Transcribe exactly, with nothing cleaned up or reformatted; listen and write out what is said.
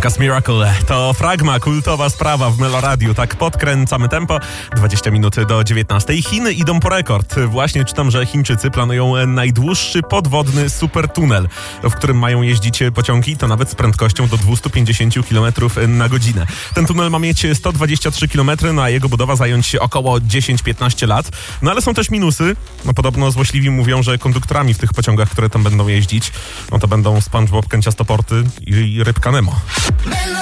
Lucas Miracle. To Fragma, kultowa sprawa w Meloradiu. Tak podkręcamy tempo. dwadzieścia minut do dziewiętnastej. Chiny idą po rekord. Właśnie czytam, że Chińczycy planują najdłuższy podwodny supertunel, w którym mają jeździć pociągi, to nawet z prędkością do dwieście pięćdziesiąt kilometrów na godzinę. Ten tunel ma mieć sto dwadzieścia trzy kilometry, no a jego budowa zająć około dziesięć do piętnastu lat. No ale są też minusy. No podobno złośliwi mówią, że konduktorami w tych pociągach, które tam będą jeździć, no to będą SpongeBob, Kanciastoporty i Rybka Nemo.